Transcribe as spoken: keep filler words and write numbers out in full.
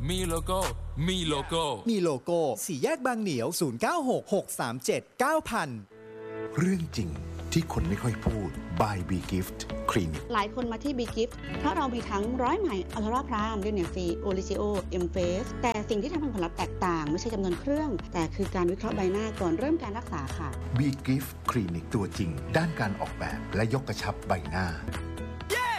มีโลโก้มีโลโก้มีโลโก้สี่แยกบางเหนียวศูนย์ เก้า หก หก สาม เจ็ด เก้า ศูนย์ ศูนย์เรื่องจริงที่คนไม่ค่อยพูด by B Gift Clinic หลายคนมาที่ B Gift เพราะเรามีทั้งร้อยใหม่อัลตราพรามดิเนซีโอลิซิโอเอ็มเฟสแต่สิ่งที่ทำให้ผลลัพธ์แตกต่างไม่ใช่จำนวนเครื่องแต่คือการวิเคราะห์ใบหน้าก่อนเริ่มการรักษาค่ะ B Gift Clinic ตัวจริงด้านการออกแบบและยกกระชับใบหน้า